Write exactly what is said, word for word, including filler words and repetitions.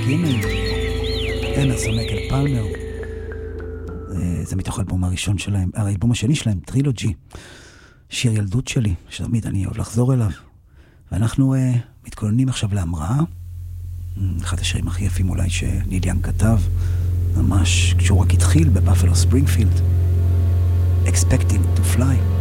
גימל, אמרסון מקל פלמר. זה מתוך האלבום הראשון שלהם, האלבום השני שלהם, טרילוגי, שיר ילדות שלי, שתמיד אני אוהב לחזור אליו. ואנחנו uh, מתכוננים עכשיו להמראה, אחד השירים הכי יפים אולי שניליאן כתב, ממש כשהוא רק התחיל בבאפלו ספרינגפילד, Expecting to Fly.